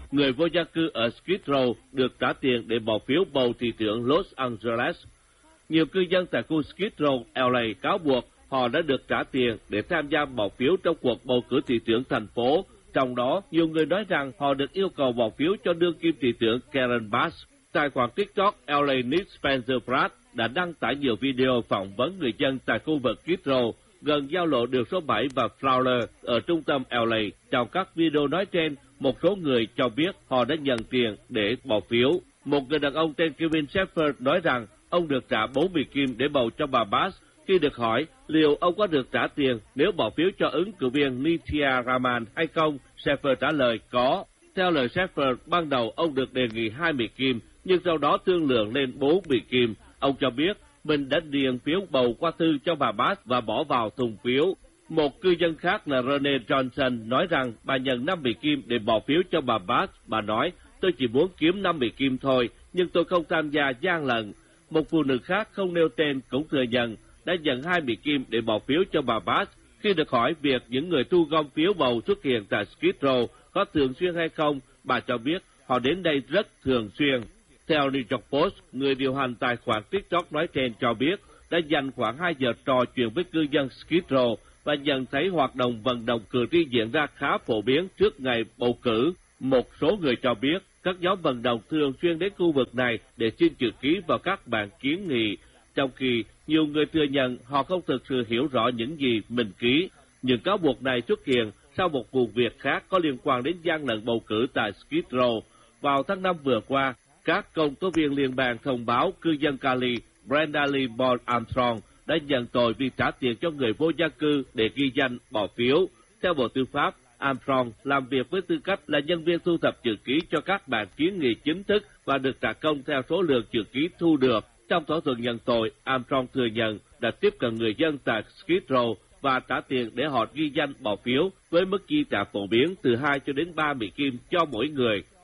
người vô gia cư ở Skid Row được trả tiền để bỏ phiếu bầu thị trưởng Los Angeles. Nhiều cư dân tại khu Skid Row, LA cáo buộc họ đã được trả tiền để tham gia bỏ phiếu trong cuộc bầu cử thị trưởng thành phố. Trong đó, nhiều người nói rằng họ được yêu cầu bỏ phiếu cho đương kim thị trưởng Karen Bass. Tài khoản TikTok LA News Spencer Pratt đã đăng tải nhiều video phỏng vấn người dân tại khu vực Skid Row, gần giao lộ đường số 7 và Fowler ở trung tâm LA. Trong các video nói trên, một số người cho biết họ đã nhận tiền để bỏ phiếu. Một người đàn ông tên Kevin Sheffer nói rằng ông được trả 40 kim để bầu cho bà Bass. Khi được hỏi liệu ông có được trả tiền nếu bỏ phiếu cho ứng cử viên Nithya Raman hay không, Sheffer trả lời có. Theo lời Sheffer, ban đầu ông được đề nghị 20 kim, nhưng sau đó thương lượng lên 40 kim. Ông cho biết mình đã điền phiếu bầu qua thư cho bà Bass và bỏ vào thùng phiếu. Một cư dân khác là Rene Johnson nói rằng bà nhận 50 kim để bỏ phiếu cho bà Bass. Bà nói, tôi chỉ muốn kiếm 50 kim thôi, nhưng tôi không tham gia gian lận. Một phụ nữ khác không nêu tên cũng thừa nhận đã nhận 20 kim để bỏ phiếu cho bà Bass. Khi được hỏi việc những người thu gom phiếu bầu xuất hiện tại Skid Row có thường xuyên hay không, bà cho biết họ đến đây rất thường xuyên. Theo New York Post, người điều hành tài khoản TikTok nói trên cho biết đã dành khoảng 2 giờ trò chuyện với cư dân Skid Row và nhận thấy hoạt động vận động cử tri diễn ra khá phổ biến trước ngày bầu cử. Một số người cho biết các nhóm vận động thường xuyên đến khu vực này để xin chữ ký vào các bản kiến nghị, trong khi nhiều người thừa nhận họ không thực sự hiểu rõ những gì mình ký. Những cáo buộc này xuất hiện sau một vụ việc khác có liên quan đến gian lận bầu cử tại Skid Row. Vào tháng 5 vừa qua, các công tố viên liên bang thông báo cư dân Cali Brenda Lee Boyd Armstrong đã nhận tội vì trả tiền cho người vô gia cư để ghi danh bỏ phiếu. Theo Bộ Tư pháp, Armstrong làm việc với tư cách là nhân viên thu thập chữ ký cho các bản kiến nghị chính thức và được trả công theo số lượng chữ ký thu được. Trong thỏa thuận nhận tội, Armstrong thừa nhận đã tiếp cận người dân tại Skid Row và trả tiền để họ ghi danh bỏ phiếu với mức chi trả phổ biến từ 2 cho đến 30 kim cho mỗi người.